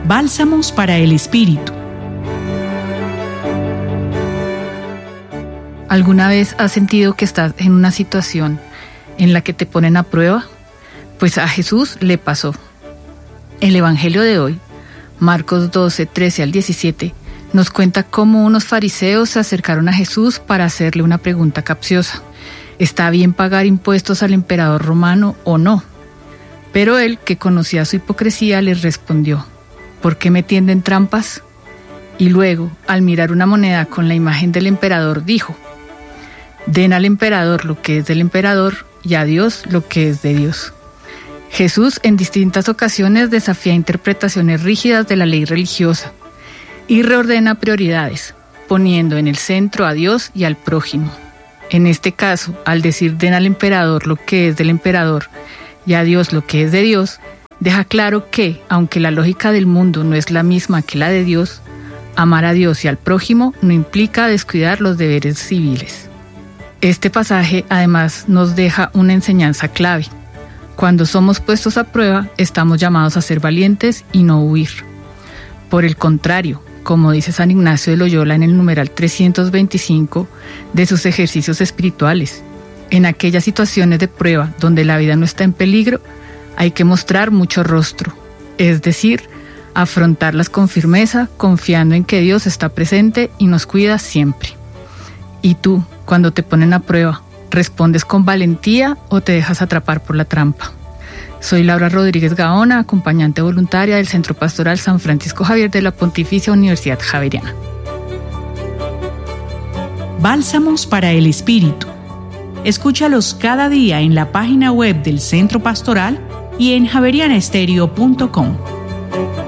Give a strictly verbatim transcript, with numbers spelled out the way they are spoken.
Bálsamos para el Espíritu. ¿Alguna vez has sentido que estás en una situación en la que te ponen a prueba? Pues a Jesús le pasó. El Evangelio de hoy, Marcos doce, trece al diecisiete, nos cuenta cómo unos fariseos se acercaron a Jesús para hacerle una pregunta capciosa. ¿Está bien pagar impuestos al emperador romano o no? Pero él, que conocía su hipocresía, les respondió: ¿por qué me tienden trampas? Y luego, al mirar una moneda con la imagen del emperador, dijo: den al emperador lo que es del emperador y a Dios lo que es de Dios. Jesús en distintas ocasiones desafía interpretaciones rígidas de la ley religiosa y reordena prioridades, poniendo en el centro a Dios y al prójimo. En este caso, al decir den al emperador lo que es del emperador y a Dios lo que es de Dios, deja claro que, aunque la lógica del mundo no es la misma que la de Dios, amar a Dios y al prójimo no implica descuidar los deberes civiles. Este pasaje además nos deja una enseñanza clave. Cuando somos puestos a prueba, estamos llamados a ser valientes y no huir. Por el contrario, como dice San Ignacio de Loyola en el numeral trescientos veinticinco de sus ejercicios espirituales, en aquellas situaciones de prueba donde la vida no está en peligro, hay que mostrar mucho rostro, es decir, afrontarlas con firmeza, confiando en que Dios está presente y nos cuida siempre. ¿Y tú, cuando te ponen a prueba, respondes con valentía o te dejas atrapar por la trampa? Soy Laura Rodríguez Gaona, acompañante voluntaria del Centro Pastoral San Francisco Javier de la Pontificia Universidad Javeriana. Bálsamos para el Espíritu. Escúchalos cada día en la página web del Centro Pastoral y en javeriana estéreo punto com.